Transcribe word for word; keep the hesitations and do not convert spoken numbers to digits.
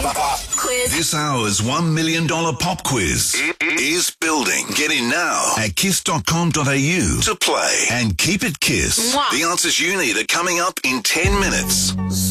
Quiz. This hour's one million dollars pop quiz is building. Get in now at kiss dot com dot a u to play and keep it Kiss. Mwah. The answers you need are coming up in ten minutes.